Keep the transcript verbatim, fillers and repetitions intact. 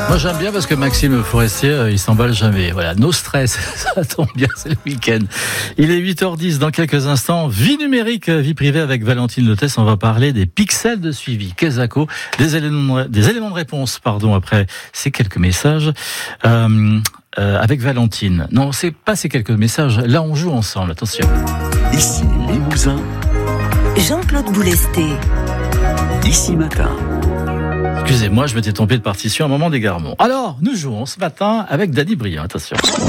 Moi j'aime bien parce que Maxime Forestier, euh, il s'emballe jamais. Voilà, no stress, ça tombe bien, c'est le week-end. Il est huit heures dix, dans quelques instants, vie numérique, vie privée avec Valentine Lotès. On va parler des pixels de suivi. Quesaco, des éléments, des éléments de réponse, pardon, après ces quelques messages. Euh, euh, avec Valentine. Non, c'est pas ces quelques messages. Là, on joue ensemble, attention. Ici Limousin. Jean-Claude Boulesté. Ici Matin. Excusez-moi, je m'étais trompé de partition à un moment d'égarement. Alors, nous jouons ce matin avec Dany Briand. Attention.